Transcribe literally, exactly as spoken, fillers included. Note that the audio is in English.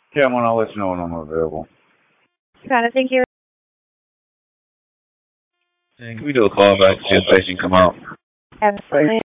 Yeah, I'm gonna let you know when I'm available. Got it. Thank you. And can we do a call back to see if they can come out? Absolutely.